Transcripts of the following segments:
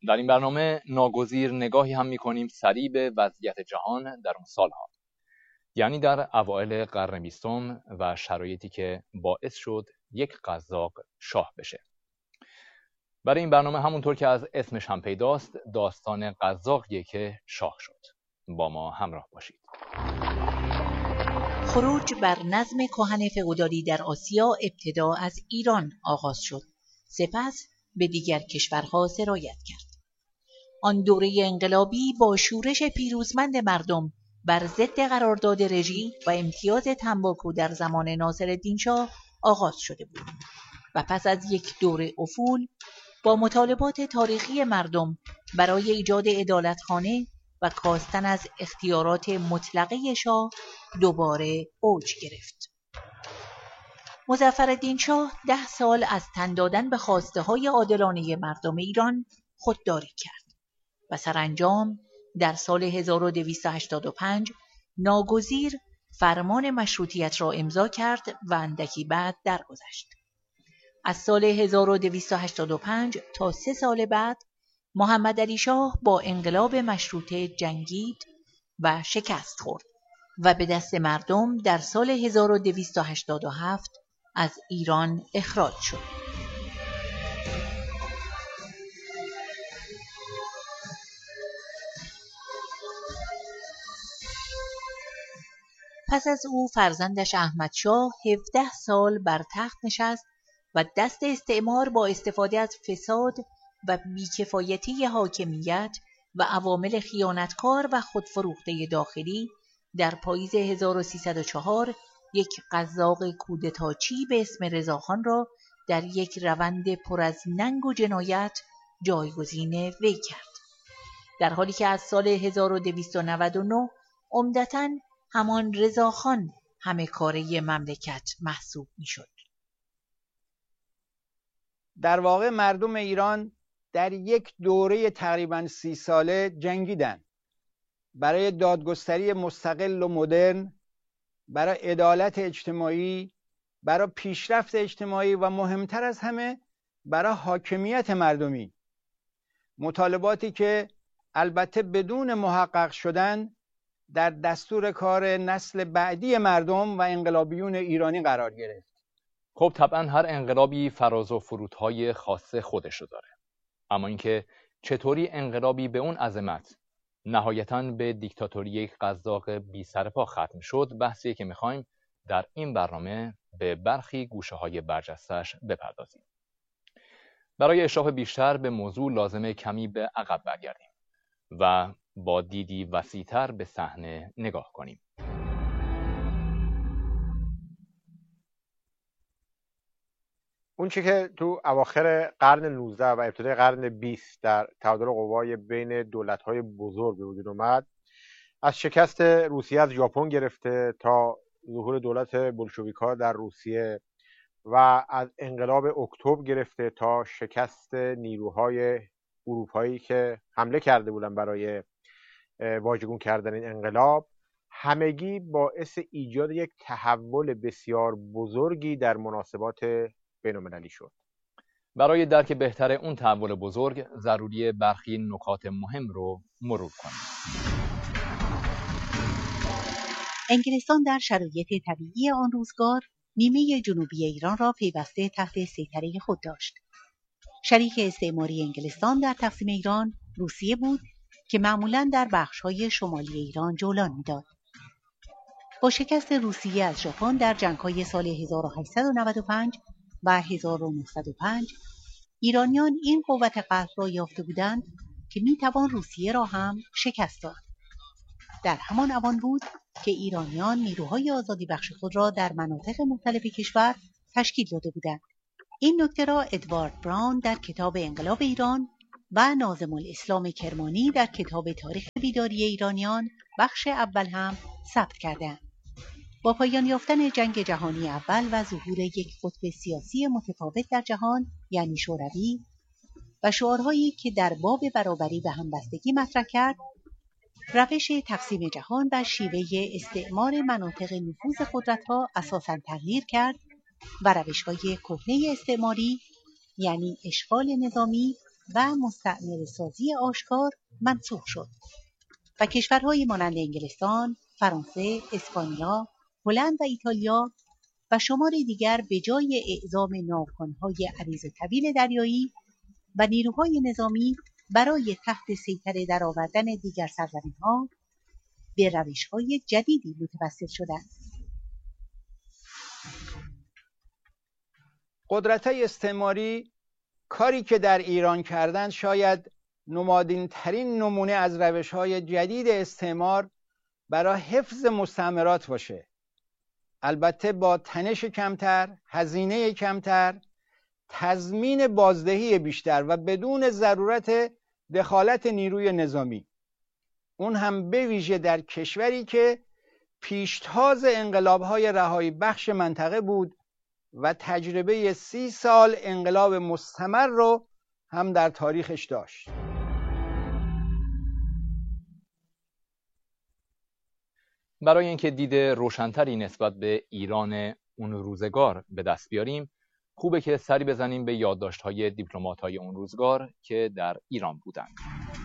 در این برنامه ناگزیر نگاهی هم می‌کنیم سریع به وضعیت جهان در اون سالها، یعنی در اوایل قرن 20 و شرایطی که باعث شد یک قزاق شاه بشه. برای این برنامه همونطور که از اسمش هم پیداست، داستان قزاقیه که شاه شد. با ما همراه باشید. خروج بر نظم کهن فئودالی در آسیا ابتدا از ایران آغاز شد، سپس به دیگر کشورها سرایت کرد. آن دوره انقلابی با شورش پیروزمند مردم بر ضد قرارداد رژی و امتیاز تنباکو در زمان ناصرالدین شاه آغاز شده بود و پس از یک دوره افول با مطالبات تاریخی مردم برای ایجاد عدالتخانه و کاستن از اختیارات مطلقه شاه دوباره اوج گرفت. مظفرالدین شاه 10 سال از تن دادن به خواسته های عادلانه مردم ایران خودداری کرد و سرانجام در سال 1285 ناگزیر فرمان مشروطیت را امضا کرد و اندکی بعد درگذشت. از سال 1285 تا 3 سال بعد محمدعلی شاه با انقلاب مشروطه جنگید و شکست خورد و به دست مردم در سال 1287 از ایران اخراج شد. پس از او فرزندش احمدشاه 17 سال بر تخت نشست و دست استعمار با استفاده از فساد و بیکفایتی حاکمیت و عوامل خیانتکار و خودفروخته داخلی در پاییز 1304 یک قزاق کودتاچی به اسم رضاخان را در یک روند پر از ننگ و جنایت جایگزین وی کرد، در حالی که از سال 1299 عمدتاً همان رضاخان همه کاره مملکت محسوب می‌شد. در واقع مردم ایران در یک دوره تقریباً 30 ساله جنگیدن برای دادگستری مستقل و مدرن، برای عدالت اجتماعی، برای پیشرفت اجتماعی و مهمتر از همه برای حاکمیت مردمی. مطالباتی که البته بدون محقق شدن در دستور کار نسل بعدی مردم و انقلابیون ایرانی قرار گرفت. خب طبعا هر انقلابی فراز و فرودهای خاص خودش رو داره، اما اینکه چطوری انقلابی به اون عظمت نهایتاً به دیکتاتوری یک قزاق بی سر پا ختم شد، بحثیه که میخوایم در این برنامه به برخی گوشه‌های برجسته‌اش بپردازیم. برای اشراف بیشتر به موضوع لازمه کمی به عقب برگردیم و با دیدی وسیع‌تر به صحنه نگاه کنیم. اون چی که تو اواخر قرن 19 و ابتدای قرن 20 در تعادل قوای بین دولت‌های بزرگ به وجود اومد، از شکست روسیه از ژاپن گرفته تا ظهور دولت بولشویک‌ها در روسیه و از انقلاب اکتبر گرفته تا شکست نیروهای اروپایی که حمله کرده بودن برای واژگون کردن این انقلاب، همگی باعث ایجاد یک تحول بسیار بزرگی در مناسبات بین‌المللی شد. برای درک بهتر اون تحول بزرگ ضروری برخی نکات مهم رو مرور کنیم. انگلستان در شرایط طبیعی آن روزگار نیمه جنوبی ایران را پیوسته تحت سیطره خود داشت. شریک استعماری انگلستان در تقسیم ایران روسیه بود که معمولاً در بخش‌های شمالی ایران جولان می‌داد. با شکست روسیه از ژاپن در جنگ‌های سال 1895 و 1905 ایرانیان این قوت قهر را یافته بودند که می‌توان روسیه را هم شکست داد. در همان اوان بود که ایرانیان نیروهای آزادی بخش خود را در مناطق مختلف کشور تشکیل داده بودند. این نکته را ادوارد براون در کتاب انقلاب ایران و ناظم الاسلام کرمانی در کتاب تاریخ بیداری ایرانیان بخش اول هم ثبت کردند. با پایان یافتن جنگ جهانی اول و ظهور یک قطب سیاسی متفاوت در جهان یعنی شوروی و شعارهایی که در باب برابری و همبستگی مطرح کرد، روش تقسیم جهان و شیوه استعمار مناطق نفوذ قدرت‌ها اساساً تغییر کرد و روش‌های کهنه استعماری یعنی اشغال نظامی و مستعمره سازی آشکار منسوخ شد و کشورهای مانند انگلستان، فرانسه، اسپانیا، هلند و ایتالیا و شماری دیگر به جای اعزام ناوگانهای عریض و طویل دریایی و نیروهای نظامی برای تحت سیطره درآوردن دیگر سرزمین‌ها به روش‌های جدیدی متوسل شدند. قدرت‌های استعماری کاری که در ایران کردند شاید نمادین‌ترین نمونه از روش‌های جدید استعمار برای حفظ مستعمرات باشه. البته با تنش کمتر، هزینه کمتر، تضمین بازدهی بیشتر و بدون ضرورت دخالت نیروی نظامی. اون هم به ویژه در کشوری که پیشتاز انقلاب‌های رهایی بخش منطقه بود و تجربه 30 سال انقلاب مستمر رو هم در تاریخش داشت. برای اینکه دید روشن‌تری نسبت به ایران اون روزگار به دست بیاریم، خوبه که سری بزنیم به یادداشت‌های دیپلمات‌های اون روزگار که در ایران بودند.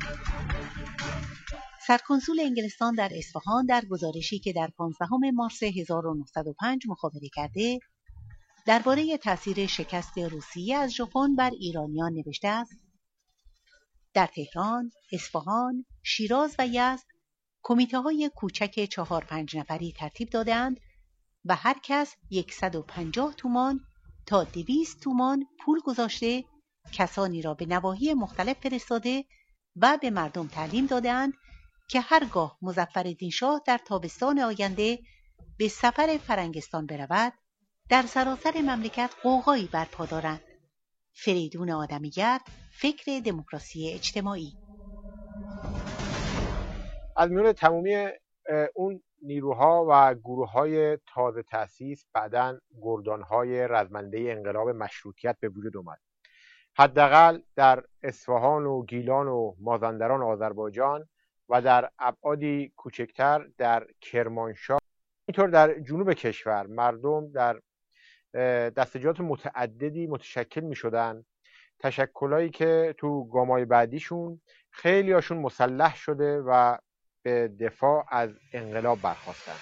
سرکنسول انگلستان در اصفهان در گزارشی که در 15 مارس 1905 مخابره کرده، درباره تأثیر شکست روسیه از ژاپن بر ایرانیان نوشته است: در تهران، اصفهان، شیراز و یزد کمیته‌های کوچک 4-5 نفری ترتیب دادند و هر کس 150 تومان تا 200 تومان پول گذاشته کسانی را به نواحی مختلف فرستاده و به مردم تعلیم دادند که هرگاه مظفرالدین شاه در تابستان آینده به سفر فرنگستان برود، در سراسر مملکت غوغایی برپا دارند. فریدون آدمیت، فکر دموکراسی اجتماعی. از میان تمامی اون نیروها و گروه‌های تازه تأسیس بعداً گردان‌های رزمنده انقلاب مشروطیت به وجود اومد. حداقل در اصفهان و گیلان و مازندران آذربایجان و در ابعادی کوچکتر در کرمانشاه، اینطور در جنوب کشور مردم در دستجات متعددی متشکل می شدن، تشکلایی که تو گامای بعدیشون خیلی هاشون مسلح شده و به دفاع از انقلاب برخاستن.